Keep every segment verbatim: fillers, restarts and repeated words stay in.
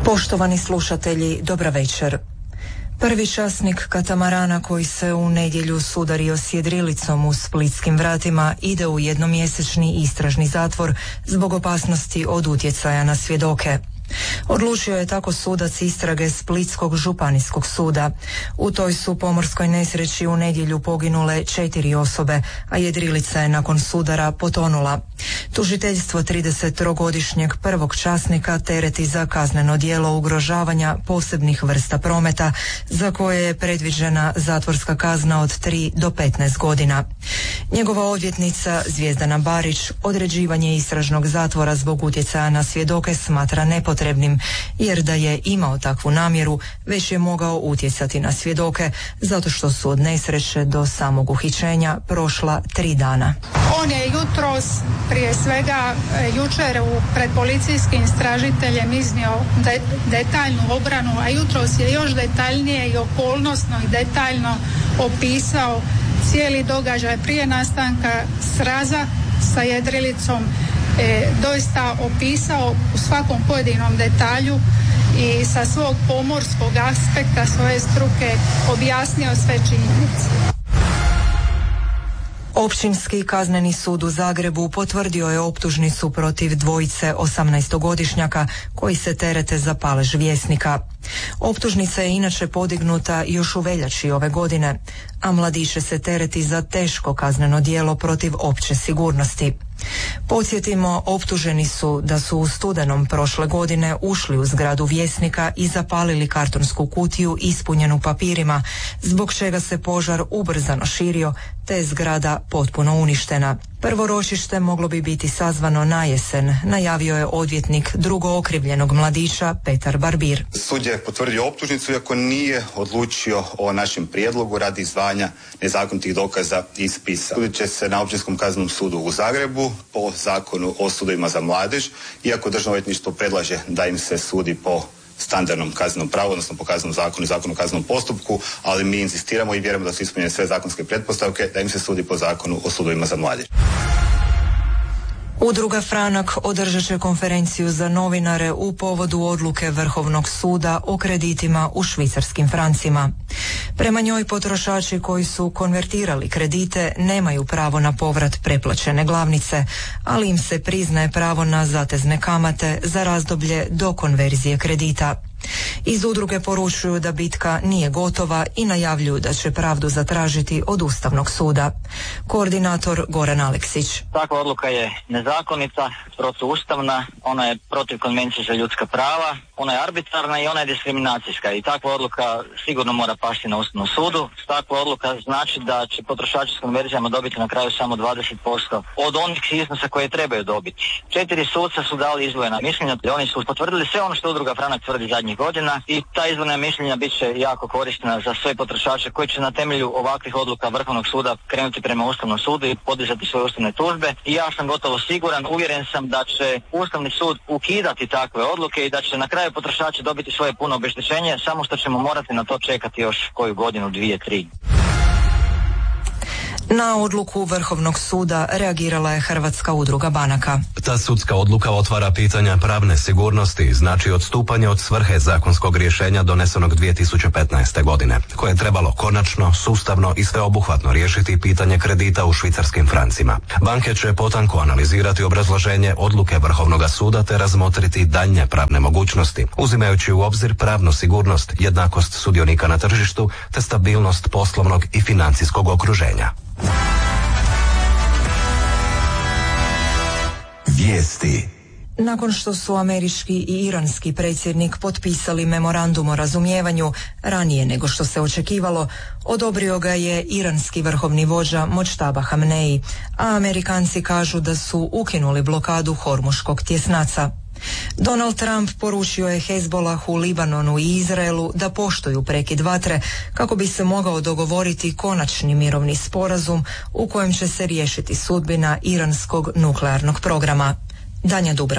Poštovani slušatelji, dobra večer. Prvi časnik katamarana koji se u nedjelju sudario s jedrilicom u splitskim vratima ide u jednomjesečni istražni zatvor zbog opasnosti od utjecaja na svjedoke. Odlučio je tako sudac istrage Splitskog županijskog suda. U toj su pomorskoj nesreći u nedjelju poginule četiri osobe, a jedrilica je nakon sudara potonula. Tužiteljstvo tridesettrogodišnjeg prvog časnika tereti za kazneno djelo ugrožavanja posebnih vrsta prometa, za koje je predviđena zatvorska kazna od tri do petnaest godina. Njegova odvjetnica Zvjezdana Barić određivanje istražnog zatvora zbog utjecaja na svjedoke smatra nepotrebnim, jer da je imao takvu namjeru već je mogao utjecati na svjedoke, zato što su od nesreće do samog uhićenja prošla tri dana. On je jutros, prije svega jučer u pred policijskim istražiteljem iznio de, detaljnu obranu, a jutros je još detaljnije i okolnosno i detaljno opisao cijeli događaj prije nastanka sraza sa jedrilicom, e, doista opisao u svakom pojedinom detalju i sa svog pomorskog aspekta svoje struke objasnio sve činjenice. Općinski kazneni sud u Zagrebu potvrdio je optužnicu protiv dvojice osamnaestogodišnjaka koji se terete za palež Vjesnika. Optužnica je inače podignuta još u veljači ove godine, a mladiće se tereti za teško kazneno djelo protiv opće sigurnosti. Podsjetimo, optuženi su da su u studenom prošle godine ušli u zgradu Vjesnika i zapalili kartonsku kutiju ispunjenu papirima, zbog čega se požar ubrzano širio, te je zgrada potpuno uništena. Prvo ročište moglo bi biti sazvano na jesen, najavio je odvjetnik drugo okrivljenog mladića Petar Barbir. Sud je potvrdio optužnicu iako nije odlučio o našem prijedlogu radi izdvajanja nezakonitih dokaza iz spisa. Sudit će se na Općinskom kaznenom sudu u Zagrebu po zakonu o sudovima za mladež, iako Državno odvjetništvo predlaže da im se sudi po standardnom kaznenom pravu, odnosno po kaznenom zakonu i zakonu o kaznenom postupku, ali mi insistiramo i vjerujemo da su ispunjene sve zakonske pretpostavke da im se sudi po zakonu o sudovima za mladež. Udruga Franak održat će konferenciju za novinare u povodu odluke Vrhovnog suda o kreditima u švicarskim francima. Prema njoj potrošači koji su konvertirali kredite nemaju pravo na povrat preplaćene glavnice, ali im se priznaje pravo na zatezne kamate za razdoblje do konverzije kredita. Iz udruge poručuju da bitka nije gotova i najavljuju da će pravdu zatražiti od Ustavnog suda. Koordinator Goran Aleksić. Takva odluka je nezakonita, protuustavna, ona je protiv Konvencije za ljudska prava, ona je arbitrarna i ona je diskriminacijska i takva odluka sigurno mora pasti na Ustavnom sudu. Takva odluka znači da će potrošači s konverzijama dobiti na kraju samo dvadeset posto od onih iznosa koje trebaju dobiti. Četiri suca su dali izdvojena mišljenja, oni su potvrdili sve ono što Udruga Franak tvrdi zadnjih godina i ta izdvojena mišljenja bit će jako korisna za sve potrošače koji će na temelju ovakvih odluka Vrhovnog suda krenuti prema Ustavnom sudu i podizati svoje ustavne tužbe. I ja sam gotovo siguran, uvjeren sam da će Ustavni sud ukidati takve odluke i da će na kraju potrošači dobiti svoje puno obeštećenje, samo što ćemo morati na to čekati još koju godinu, dvije, tri. Na odluku Vrhovnog suda reagirala je Hrvatska udruga banaka. Ta sudska odluka otvara pitanja pravne sigurnosti, znači odstupanje od svrhe zakonskog rješenja donesenog dvije tisuće petnaeste. godine, koje je trebalo konačno, sustavno i sveobuhvatno riješiti pitanje kredita u švicarskim francima. Banke će potanko analizirati obrazloženje odluke Vrhovnoga suda te razmotriti daljnje pravne mogućnosti, uzimajući u obzir pravnu sigurnost, jednakost sudionika na tržištu te stabilnost poslovnog i financijskog okruženja. Vijesti. Nakon što su američki i iranski predsjednik potpisali memorandum o razumijevanju ranije nego što se očekivalo, odobrio ga je iranski vrhovni vođa Modžtaba Hamneji, a Amerikanci kažu da su ukinuli blokadu Hormuškog tjesnaca. Donald Trump poručio je Hezbolahu, Libanonu i Izraelu da poštuju prekid vatre kako bi se mogao dogovoriti konačni mirovni sporazum u kojem će se riješiti sudbina iranskog nuklearnog programa. Danja Dubravac.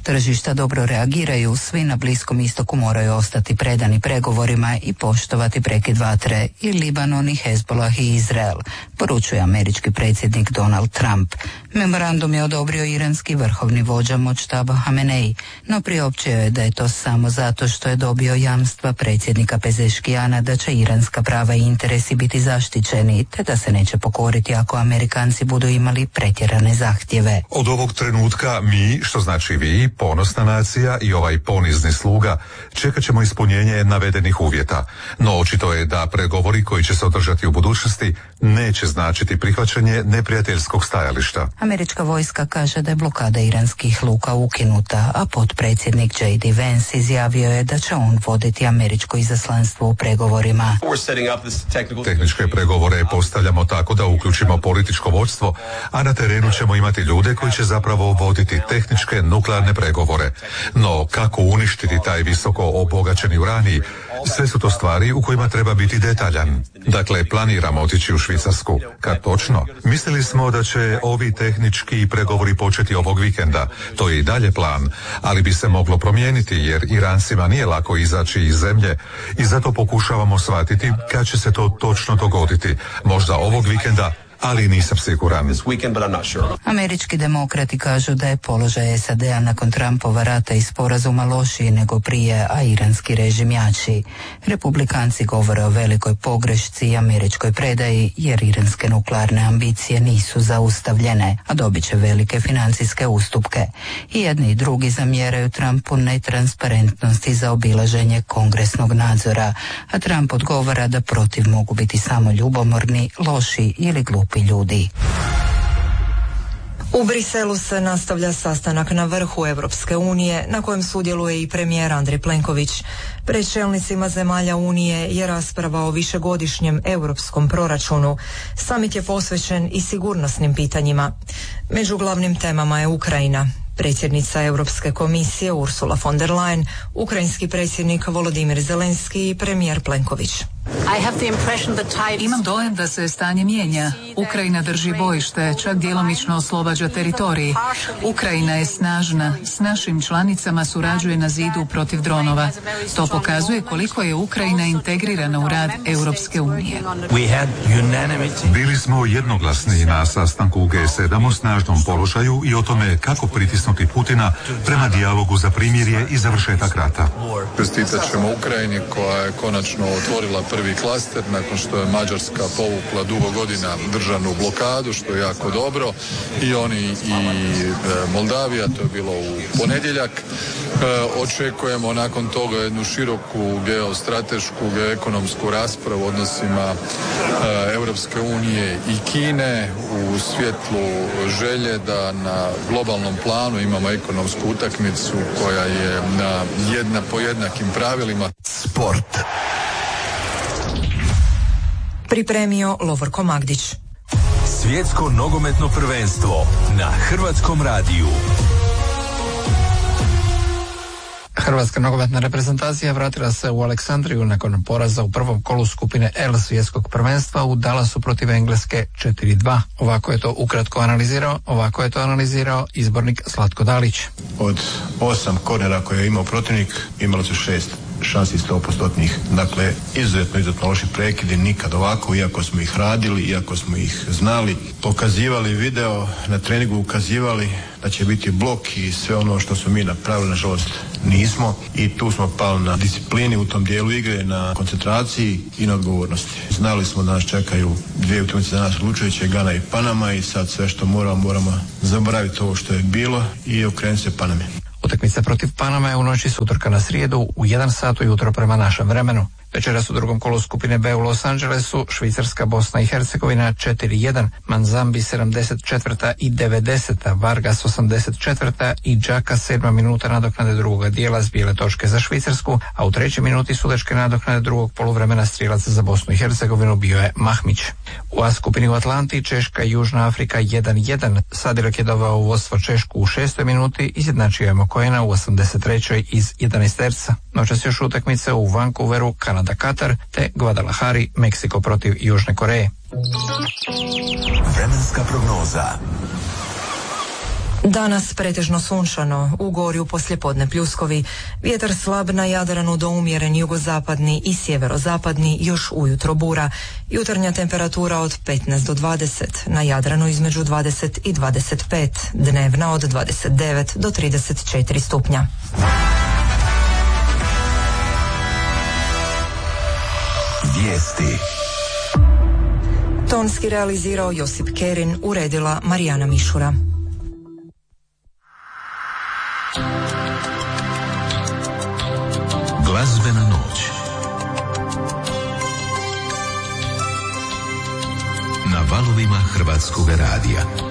Tržišta dobro reagiraju, svi na Bliskom istoku moraju ostati predani pregovorima i poštovati prekid vatre, i Libanon, i Hezbollah, i Izrael, poručuje američki predsjednik Donald Trump. Memorandum je odobrio iranski vrhovni vođa Mojtaba Hamenei, no priopćio je da je to samo zato što je dobio jamstva predsjednika Pezeškijana da će iranska prava i interesi biti zaštićeni, te da se neće pokoriti ako Amerikanci budu imali pretjerane zahtjeve. Od ovog trenutka mi, što znači vi, ponosna nacija i ovaj ponizni sluga, čekat ćemo ispunjenje navedenih uvjeta. No očito je da pregovori koji će se održati u budućnosti neće značiti prihvaćanje neprijateljskog stajališta. Američka vojska kaže da je blokada iranskih luka ukinuta, a potpredsjednik J D Vance izjavio je da će on voditi američko izaslanstvo u pregovorima. Tehničke pregovore postavljamo tako da uključimo političko vodstvo, a na terenu ćemo imati ljude koji će zapravo voditi tehničke nuklearne pregovore. No, kako uništiti taj visoko obogaćeni uranij, sve su to stvari u kojima treba biti detaljan. Dakle, planiramo otići u Švicarsku. Kad točno? Mislili smo da će ovi tehnički pregovori početi ovog vikenda. To je i dalje plan, ali bi se moglo promijeniti jer Irancima nije lako izaći iz zemlje i zato pokušavamo shvatiti kad će se to točno dogoditi. Možda ovog vikenda, ali nisam siguran. Američki demokrati kažu da je položaj S A D-a nakon Trumpova rata i sporazuma lošiji nego prije, a iranski režim jači. Republikanci govore o velikoj pogrešci i američkoj predaji, jer iranske nuklearne ambicije nisu zaustavljene, a dobit će velike financijske ustupke. I jedni i drugi zamjeraju Trumpu netransparentnost i zaobilaženje kongresnog nadzora, a Trump odgovara da protiv mogu biti samo ljubomorni, loši ili glupi ljudi. U Briselu se nastavlja sastanak na vrhu Europske unije na kojem sudjeluje i premijer Andrej Plenković. Pred čelnicima zemalja Unije je rasprava o višegodišnjem europskom proračunu. Samit je posvećen i sigurnosnim pitanjima. Među glavnim temama je Ukrajina. Predsjednica Europske komisije Ursula von der Leyen, ukrajinski predsjednik Volodimir Zelenski i premijer Plenković. Imam dojam da se stanje mijenja. Ukrajina drži bojište, čak djelomično oslobađa teritorij. Ukrajina je snažna, s našim članicama surađuje na zidu protiv dronova. To pokazuje koliko je Ukrajina integrirana u rad Europske unije. Bili smo jednoglasni na sastanku G sedam o snažnom položaju i o tome kako pritisnuti Putina prema dijalogu za primirje i završetak rata. Čestitat ćemo Ukrajini koja je konačno otvorila prvi klaster nakon što je Mađarska povukla dugo godina državnu blokadu, što je jako dobro, i oni i e, Moldavija, to je bilo u ponedjeljak. E, očekujemo nakon toga jednu široku geostratešku, geoekonomsku raspravu u odnosima e, Europske unije i Kine u svjetlu želje da na globalnom planu imamo ekonomsku utakmicu koja je na jedna po jednakim pravilima. Sport. Pripremio Lovorko Magdić. Svjetsko nogometno prvenstvo na Hrvatskom radiju. Hrvatska nogometna reprezentacija vratila se u Aleksandriju nakon poraza u prvom kolu skupine L svjetskog prvenstva u Dallasu protiv Engleske četiri dva. Ovako je to ukratko analizirao, ovako je to analizirao izbornik Zlatko Dalić. Od osam kornera koje je imao protivnik, imalo su šest šansi sto postotnih. Dakle, izuzetno, izuzetno loši prekidi, nikad ovako, iako smo ih radili, iako smo ih znali, pokazivali video, na treningu ukazivali da će biti blok i sve ono što smo mi napravili, nažalost, nismo. I tu smo pali na disciplini u tom dijelu igre, na koncentraciji i na odgovornosti. Znali smo da nas čekaju dvije utakmice za nas odlučujuće, Gana i Panama, i sad sve što moramo, moramo zaboraviti ovo što je bilo i okrenuti se Paname. Utakmica protiv Panama je u noći s utorka na srijedu u jedan sat ujutro prema našem vremenu. Večeras u drugom kolu skupine B u Los Angelesu Švicarska, Bosna i Hercegovina četiri jedan, Manzambi sedamdeset četvrta i devedeseta, Vargas osamdeset četvrta i Džaka sedma minuta nadoknade drugoga dijela s bijele točke za Švicarsku, a u trećoj minuti sudačke nadoknade drugog poluvremena strijelaca za Bosnu i Hercegovinu bio je Mahmić. U A skupini u Atlanti Češka i Južna Afrika jedan jedan, Sadilek je doveo u vodstvo Češku u šestoj minuti, izjednačio je Mokojena u osamdeset trećoj iz jedanaest terca. Noćas još utakmice u Vancouveru, Kanada Katar, te Guadalajari, Meksiko protiv Južne Koreje. Vremenska prognoza. Danas pretežno sunčano, u Gorju poslijepodne pljuskovi, vjetar slab na Jadranu do umjeren jugozapadni i sjeverozapadni, još ujutro bura, jutarnja temperatura od petnaest do dvadeset, na Jadranu između dvadeset i dvadeset pet, dnevna od dvadeset devet do trideset četiri stupnja. Vijesti. Tonski realizirao Josip Kerin, uredila Marijana Mišura. Glazbena noć na valovima Hrvatskog radija.